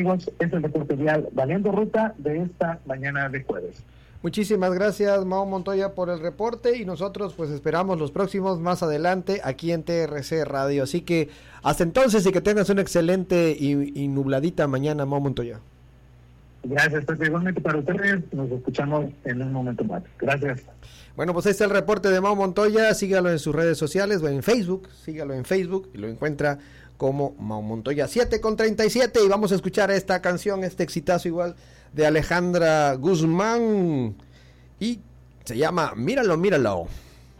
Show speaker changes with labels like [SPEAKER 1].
[SPEAKER 1] amigos, es el reporte vial Valiendo Ruta de esta mañana de jueves.
[SPEAKER 2] Muchísimas gracias, Mao Montoya, por el reporte, y nosotros pues esperamos los próximos más adelante aquí en TRC Radio. Así que hasta entonces, y que tengas una excelente y nubladita mañana, Mao Montoya.
[SPEAKER 1] Gracias, pues igualmente para ustedes. Nos escuchamos en un momento más. Gracias.
[SPEAKER 2] Bueno, pues ahí está el reporte de Mao Montoya. Sígalo en sus redes sociales o en Facebook. Sígalo en Facebook y lo encuentra como Mao Montoya. 7:37, y vamos a escuchar esta canción, este exitazo igual de Alejandra Guzmán, y se llama Míralo, Míralo.